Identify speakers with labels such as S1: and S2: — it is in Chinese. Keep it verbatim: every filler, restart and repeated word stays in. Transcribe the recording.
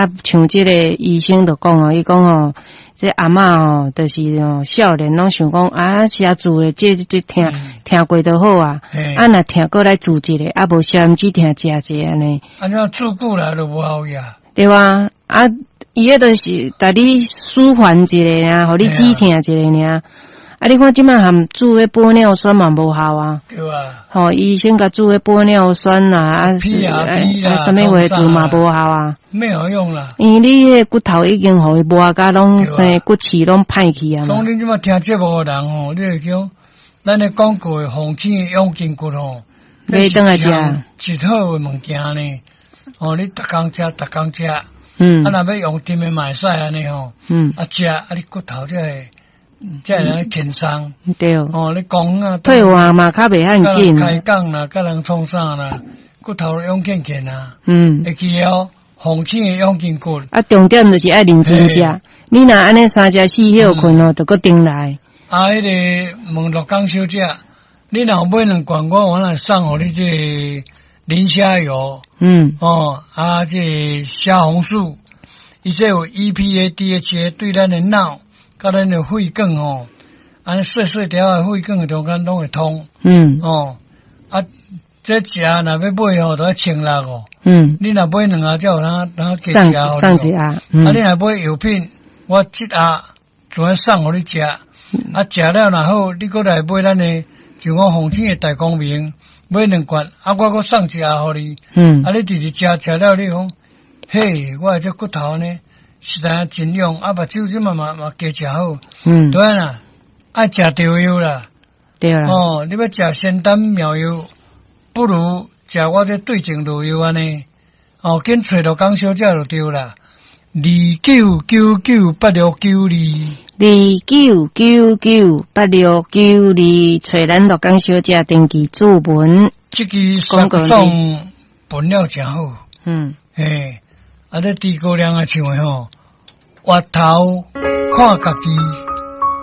S1: 啊，像这个医生就讲哦，伊讲哦，这阿嬷哦，就是哦，少年拢想讲啊，写住的这这听、嗯、听过就好啊，啊，若听过来住一个，啊，无消毋止听食一个安尼。
S2: 啊，这住久了就无好呀。
S1: 对吧？啊，伊迄都是带你舒缓一个啊，互你止痛一个尔。啊，你看即摆含煮诶玻尿酸嘛无效啊，
S2: 对啊。
S1: 吼、哦，医生甲煮诶玻尿酸啦，啊，啊，什么话子嘛无效啊，
S2: 没有用啦。
S1: 因为你迄骨头已经互伊磨甲拢生骨刺拢歹去啊嘛。
S2: 所以你即摆听节目诶人吼，你会讲咱咧讲过诶红青诶养筋骨吼，
S1: 买倒来食，
S2: 一套诶物件呢。哦，你逐工食，逐工食，
S1: 嗯，
S2: 啊，若要用甜诶嘛会使安尼吼，
S1: 嗯，
S2: 啊食，啊你骨头才会。才会轻松，
S1: 对
S2: 哦，你讲啊，
S1: 退化嘛，较袂遐紧。
S2: 开讲啦，甲人创啥啦，骨头养健健啊。
S1: 嗯，
S2: 会记哦，红青的养筋骨。
S1: 啊，重点就是爱认真食。你若安尼三食四休困哦，就搁顶来。
S2: 啊，迄个问陆江小姐，你若买两罐，我往来送互你这个磷虾油。
S1: 嗯。
S2: 哦，啊，这虾红素，伊这有 E P A、D H A， 对咱的脑。甲咱的肺管吼，安细细条的肺管中间拢会通。嗯。哦，啊，这食若要买吼，都要清力哦。嗯。你若买两下，才有通通加食哦。
S1: 上一下。
S2: 嗯。啊，你若买药品，我这下就要送互你食。嗯。啊，食了若好，你搁来买咱的，就讲红青的大光明，买两罐，啊，我搁送一下互你。嗯。啊，你直直食食了，你讲，嘿，我这骨头呢？是但尽量啊，目睭即嘛嘛嘛加食好，嗯，对啦，爱食调药啦，
S1: 对啦，
S2: 哦，你要食仙丹妙药，不如食我这对症路药安尼，哦，紧找到讲小姐就对啦，二九九九八六九二，
S1: 二九九九八六九二，找咱陆江小姐登记注文，
S2: 这个送送本了真好，嗯，嘿。啊！这诸葛亮啊，唱诶吼，挖头看家己。